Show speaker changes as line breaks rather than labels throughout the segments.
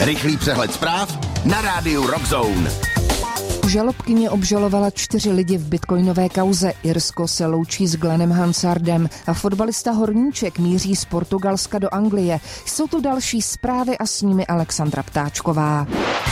Rychlý přehled zpráv na rádiu Rock Zone.
Žalobkyně obžalovala 4 lidi v bitcoinové kauze. Irsko se loučí s Glennem Hansardem a fotbalista Horníček míří z Portugalska do Anglie. Jsou tu další zprávy a s nimi Alexandra Ptáčková.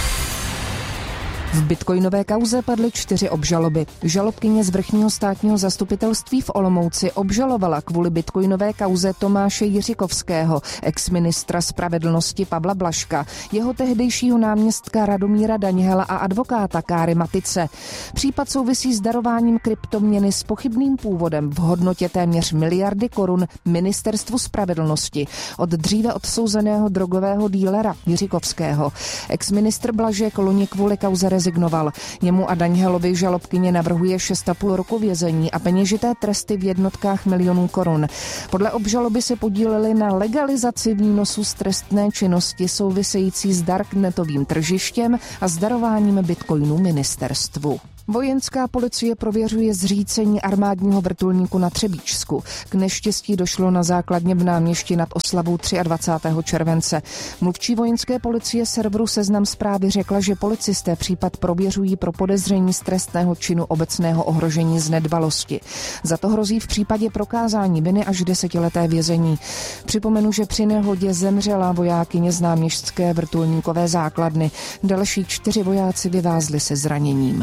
V bitcoinové kauze padly 4 obžaloby. Žalobkyně z vrchního státního zastupitelství v Olomouci obžalovala kvůli bitcoinové kauze Tomáše Jiřikovského, exministra spravedlnosti Pavla Blažka, jeho tehdejšího náměstka Radomíra Daňhela a advokáta Káry Matice. Případ souvisí s darováním kryptoměny s pochybným původem v hodnotě téměř miliardy korun Ministerstvu spravedlnosti od dříve odsouzeného drogového dílera Jiřikovského. Exministr Blažek loni kvůli kauze rezignoval. Jemu a Daňhelovi žalobkyně navrhuje 6,5 roku vězení a peněžité tresty v jednotkách milionů korun. Podle obžaloby se podíleli na legalizaci výnosu z trestné činnosti související s darknetovým tržištěm a s darováním bitcoinů ministerstvu. Vojenská policie prověřuje zřícení armádního vrtulníku na Třebíčsku. K neštěstí došlo na základně v Náměšti nad oslavou 23. července. Mluvčí vojenské policie serveru Seznam Zprávy řekla, že policisté případ prověřují pro podezření z trestného činu obecného ohrožení z nedbalosti. Za to hrozí v případě prokázání viny až 10leté vězení. Připomenu, že při nehodě zemřela vojákyně z náměšťské vrtulníkové základny. Další 4 vojáci vyvázli se zraněním.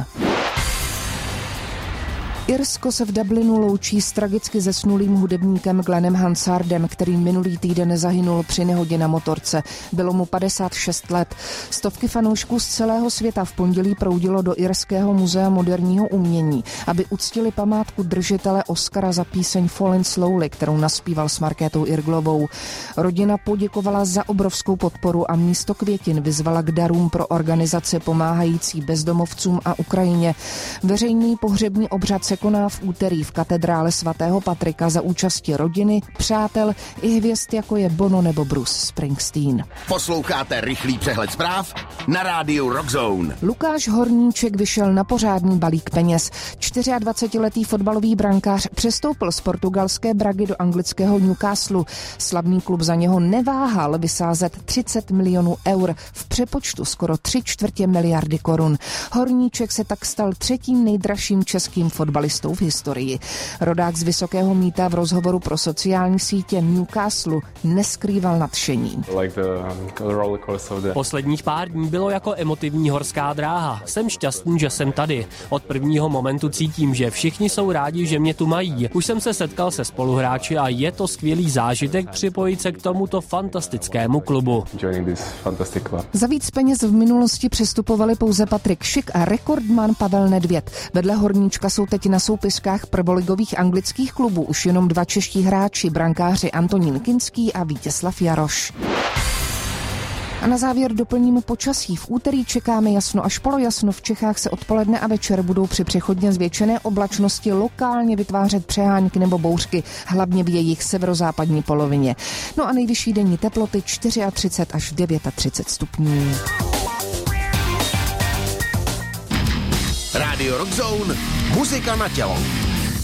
Irsko se v Dublinu loučí s tragicky zesnulým hudebníkem Glennem Hansardem, který minulý týden zahynul při nehodě na motorce. Bylo mu 56 let. Stovky fanoušků z celého světa v pondělí proudilo do Irského muzea moderního umění, aby uctili památku držitele Oscara za píseň Falling Slowly, kterou naspíval s Markétou Irglovou. Rodina poděkovala za obrovskou podporu a místo květin vyzvala k darům pro organizace pomáhající bezdomovcům a Ukrajině. Veřejný pohřební obřad se koná v úterý v katedrále svatého Patrika za účasti rodiny, přátel i hvězd, jako je Bono nebo Bruce Springsteen.
Posloucháte rychlý přehled zpráv na rádiu Rock Zone.
Lukáš Horníček vyšel na pořádný balík peněz. 24letý fotbalový brankář přestoupil z portugalské Bragy do anglického Newcastle. Slavný klub za něho neváhal vysázet 30 milionů eur, v přepočtu skoro 3/4 miliardy korun. Horníček se tak stal 3. nejdražším českým fotbalistou v historii. Rodák z Vysokého Mýta v rozhovoru pro sociální sítě Newcastle neskrýval nadšení.
Posledních pár dní bylo jako emotivní horská dráha. Jsem šťastný, že jsem tady. Od prvního momentu cítím, že všichni jsou rádi, že mě tu mají. Už jsem se setkal se spoluhráči a je to skvělý zážitek připojit se k tomuto fantastickému klubu.
Za víc peněz v minulosti přestupovali pouze Patrik Schick a rekordman Pavel Nedvěd. Vedle Horníčka jsou teď na soupiskách prvoligových anglických klubů už jenom 2 čeští hráči, brankáři Antonín Kinský a Vítězslav Jaroš. A na závěr doplníme počasí. V úterý čekáme jasno až polojasno. V Čechách se odpoledne a večer budou při přechodně zvětšené oblačnosti lokálně vytvářet přehánky nebo bouřky, hlavně v jejich severozápadní polovině. No a nejvyšší denní teploty 34 až 39 stupňů.
Rádio Rock Zone, muzika na tělo.